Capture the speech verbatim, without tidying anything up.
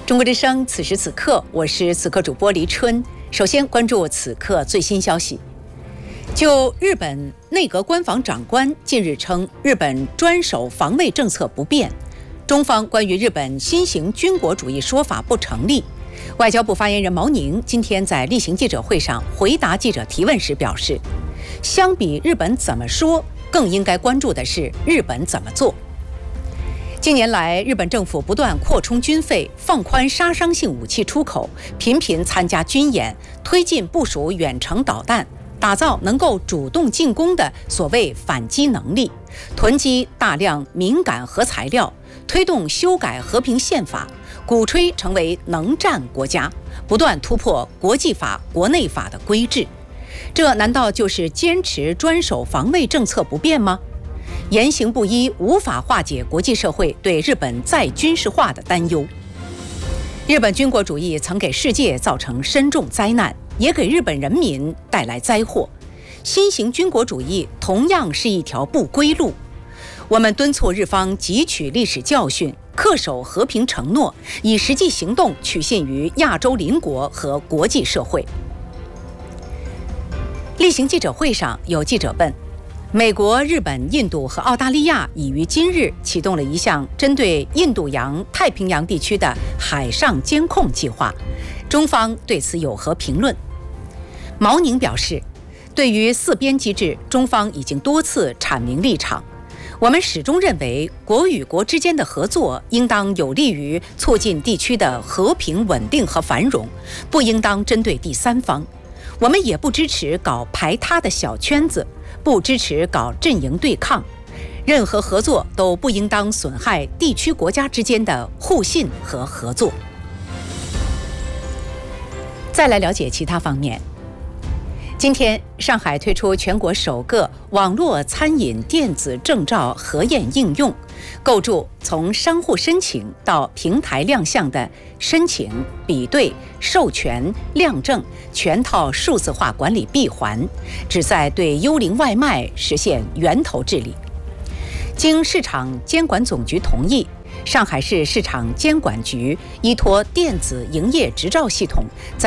中国之声，此时此刻，我是此刻主播黎春。首先关注此刻最新消息。就日本内阁官房长官近日称，日本专守防卫政策不变，中方关于日本新型军国主义说法不成立。外交部发言人毛宁今天在例行记者会上回答记者提问时表示，相比日本怎么说，更应该关注的是日本怎么做。近年来，日本政府不断扩充军费，放宽杀伤性武器出口，频频参加军演，推进部署远程导弹，打造能够主动进攻的所谓反击能力，囤积大量敏感核材料，推动修改和平宪法，鼓吹成为能战国家，不断突破国际法、国内法的规制。这难道就是坚持专守防卫政策不变吗？言行不一，无法化解国际社会对日本再军事化的担忧。日本军国主义曾给世界造成深重灾难，也给日本人民带来灾祸。新型军国主义同样是一条不归路。我们敦促日方汲取历史教训，恪守和平承诺，以实际行动取信于亚洲邻国和国际社会。例行记者会上，有记者问，美国、日本、印度和澳大利亚已于今日启动了一项针对印度洋太平洋地区的海上监控计划，中方对此有何评论？毛宁表示，对于四边机制，中方已经多次阐明立场。我们始终认为，国与国之间的合作应当有利于促进地区的和平稳定和繁荣，不应当针对第三方。我们也不支持搞排他的小圈子，不支持搞阵营对抗，任何合作都不应当损害地区国家之间的互信和合作。再来了解其他方面。今天，上海推出全国首个网络餐饮电子证照核验应用，构筑从商户申请到平台亮相的申请、比对、授权、量证全套数字化管理闭环，旨在对幽灵外卖实现源头治理。经市场监管总局同意，上海市市场监管局依托电子营业执照系统，在